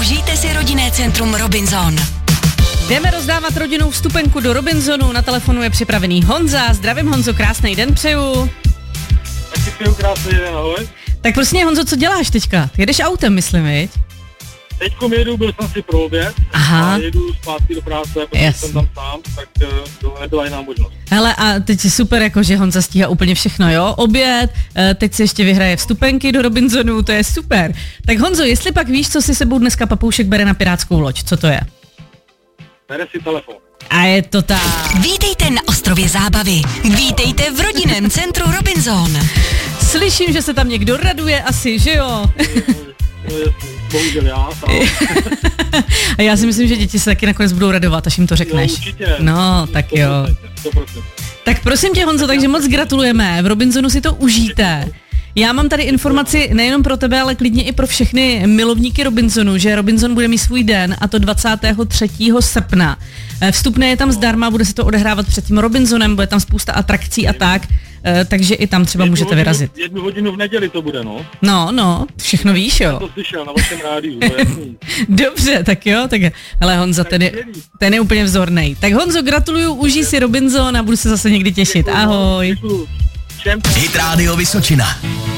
Užijte si rodinné centrum Robinson. Jdeme rozdávat rodinnou vstupenku do Robinsonu, na telefonu je připravený Honza. Zdravím Honzo, krásný den přeju. Taky přeju krásný den, ahoj. Tak prostě Honzo, co děláš teďka? Jedeš autem, myslím, viď? Teďkom jedu, byl jsem si pro oběd. Aha. A jedu zpátky do práce, protože jsem tam sám, tak to nebyla jiná možnost. Hele, a teď je super, jako že Honza stíhá úplně všechno, jo? Oběd, teď si ještě vyhraje vstupenky do Robinsonu, to je super. Tak Honzo, jestli pak víš, co si sebou dneska papoušek bere na pirátskou loď, co to je? Bere si telefon. A je to tak. Vítejte na ostrově Zábavy. Vítejte v rodinném centru Robinson. Slyším, že se tam někdo raduje asi, že jo? No jasný, bohužel já sám. A já si myslím, že děti se taky nakonec budou radovat, až jim to řekneš. Jo, určitě. No, tak jo. 100%. Tak prosím tě, Honzo, takže moc gratulujeme. V Robinsonu si to užijte. Já mám tady informaci nejenom pro tebe, ale klidně i pro všechny milovníky Robinsonu, že Robinson bude mít svůj den, a to 23. srpna. Vstupné je tam zdarma, bude se to odehrávat před tím Robinsonem, bude tam spousta atrakcí a tak, takže i tam třeba můžete vyrazit. 1 hodinu v neděli to bude, no. No, všechno víš, jo. Já to slyšel na vašem rádiu, to je jasný. Dobře, tak jo, tak hele Honza, ten je úplně vzornej. Tak Honzo, gratuluju, užij si Robinson a budu se zase někdy těšit. Ahoj. Děkuju. Hit Radio Vysočina.